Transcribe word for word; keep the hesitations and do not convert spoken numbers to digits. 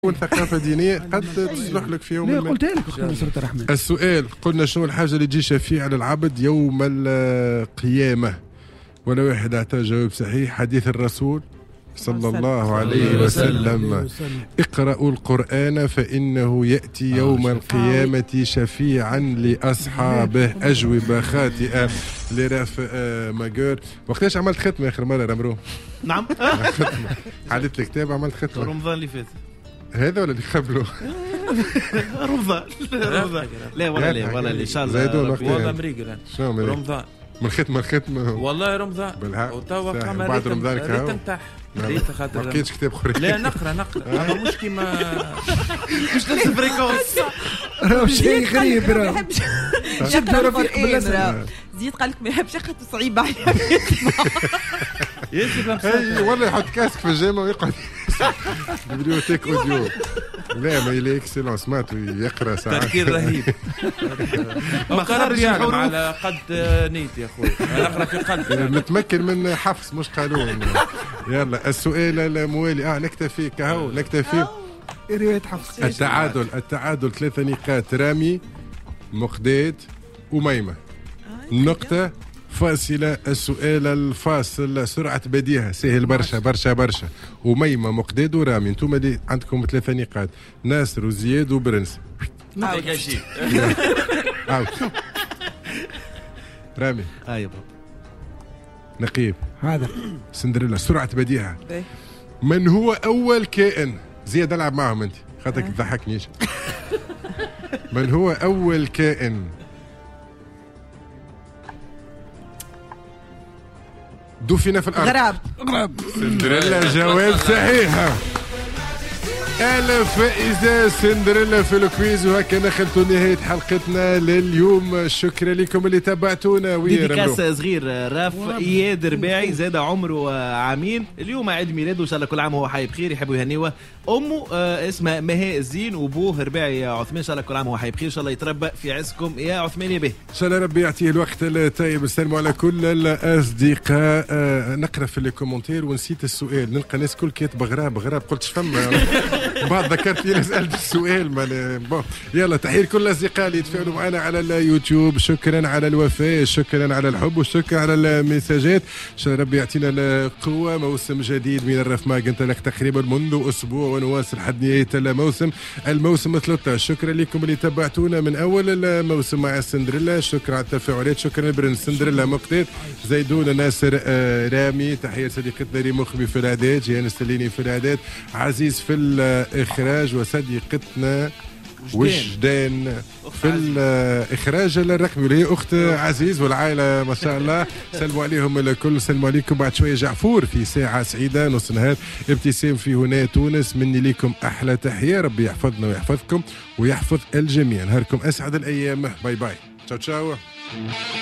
والثقافة دينية قد تصلح لك في يوم ما قلت لك أختي نصرة الرحمن. السؤال قلنا شنو الحاجة اللي تجي شفيعة للعبد يوم القيامة؟ ولا واحد أعطى جواب صحيح. حديث الرسول صلى الله عليه وسلم: اقرأوا القرآن فإنه يأتي يوم القيامة شفيعا لأصحابه. أجوبة خاطئة لراف ماجور. وقتاش عملت ختمة آخر مرة رمرو؟ نعم ختمة حدث الكتاب عملت ختمة رمضان اللي فات هذا ولا اللي قبله؟ رمضان رمضان لا ولا لا ولا لا ان شاء الله زيدون والله مريقل شنو رمضان من ختمة الختمة والله رمضان وتوا بعد رمضان كهو تنتح ريت خاطر ما لقيتش كتاب اخر. لا نقرا نقرا اما مش كيما مش نفس الفريكونس راهو شيء غريب راهو يقرا القرآن زيد قال لك ما يحبش يقرا صعيب عليه اي والله يحط كاسك في الجامع ويقعد ببليوتيك اوديو. لا ما يلي اكسلون سمعته يقرا ساعات تفكير رهيب. ما خرج يعلم على قد نيتي يا اخوي نقرا في قلبي نتمكن من حفظ مش قانون. يلا السؤال الموالي اه نكتفي كهو نكتفي رواية حفص. التعادل التعادل ثلاثة نقاط. رامي مقداد وميمة نقطة فاصلة. السؤال الفاصل سرعة بديهة سهل برشا برشا برشا. وميمة مقداد ورامي انتم اللي عندكم ثلاثة نقاط. ناصر وزياد وبرنس. اوت. رامي اي بابا نقيب هذا سندريلا سرعة بديهة. من هو أول كائن؟ زياد ألعب معهم أنت خاطرك تضحكنيش. من هو أول كائن دفن في الأرض؟ غراب. غراب. سندريلا جواب صحيح. ألف فائزة سندريلا في الكويز. وهكا دخلتوا نهاية حلقتنا لليوم. شكرا لكم اللي تابعتونا. ديديكاس صغير راف اياد رباعي زاد عمره عامين اليوم عيد ميلاده ان شاء الله كل عام هو حي بخير يحبوا يهنيوه. امه اسمها مها الزين وابوه رباعي عثمان ان شاء الله كل عام هو حي بخير ان شاء الله يتربى في عزكم يا عثمان يا به ان شاء الله ربي يعطيه الوقت الطيب. السلام على كل الاصدقاء. نقرا في الكومنتير ونسيت السؤال. نلقى ناس كل كاتبه غراب غراب قلت فما بعد ذكرت لي سألت السؤال ما يلا تحية كل الأصدقاء اللي يتفاعلوا معنا على اليوتيوب. شكرا على الوفاء شكرا على الحب وشكرا على المساجات. إن شاء الله ربي يعطينا القوة. موسم جديد من الرفماق انطلق تقريبا منذ أسبوع ونواصل حد نهاية الموسم الموسم ثلاثة عشر. شكرا لكم اللي تابعتونا من أول الموسم مع سندريلا. شكرا على التفاعلات. شكرا لبرنس سندريلا مقتدر زيدون ناصر آه رامي. تحية صديقتنا ريم مخبي في الإعداد جيان السليني في الإعداد عزيز في الإخراج وصديقتنا وجدان في الإخراج الرقمي اللي هي أخت عزيز والعائلة ما شاء الله. سلموا عليهم الكل. سلموا عليكم. بعد شوية جعفور في ساعة سعيدة نص نهار. ابتسام في هنا تونس. مني لكم أحلى تحية. ربي يحفظنا ويحفظكم ويحفظ الجميع. نهاركم أسعد الأيام. باي باي. تشاو تشاو.